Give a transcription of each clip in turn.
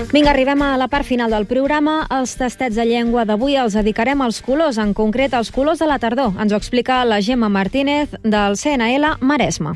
Vinga, arribem a la part final del programa. Els tastets de llengua d'avui els dedicarem als colors, en concret als colors de la tardor. Ens ho explica la Gemma Martínez del CNL Maresme.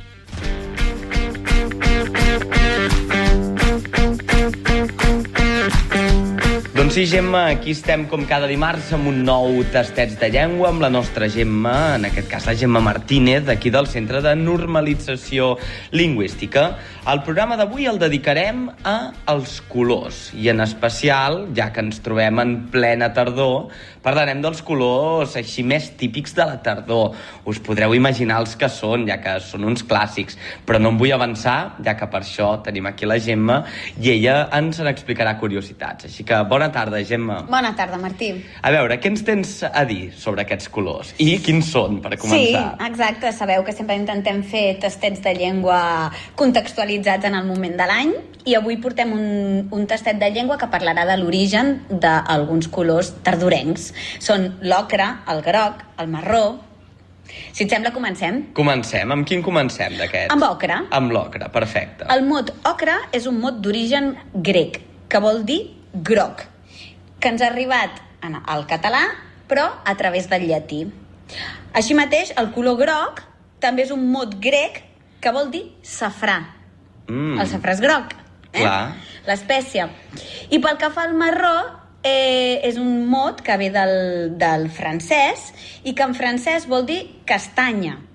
Doncs sí, Gemma, aquí estem com cada dimarts amb un nou Tastets de Llengua amb la nostra Gemma, en aquest cas la Gemma Martínez, aquí del Centre de Normalització Lingüística. El programa d'avui el dedicarem als colors i en especial, ja que ens trobem en plena tardor, parlarem dels colors així més típics de la tardor. Us podreu imaginar els que són, ja que són uns clàssics, però no em vull avançar, ja que per això tenim aquí la Gemma i ella ens n'explicarà curiositats. Així que bona tarda, Gemma. Bona tarda, Martí. A veure, què ens tens a dir sobre aquests colors? I quins són, per començar? Sí, exacte. Sabeu que sempre intentem fer tastets de llengua contextualitzats en el moment de l'any i avui portem un tastet de llengua que parlarà de l'origen d'alguns colors tardorencs. Són l'ocre, el groc, el marró. Si et sembla, comencem? Comencem. Amb quin comencem d'aquests? Amb ocre. Amb l'ocre, perfecte. El mot ocre és un mot d'origen grec, que vol dir groc, que ens ha arribat al català, però a través del llatí. Així mateix, el color groc també és un mot grec que vol dir safrà. El safrà és groc, Clar. L'espècie. I pel que fa al marró, és un mot que ve del francès i que en francès vol dir castanya.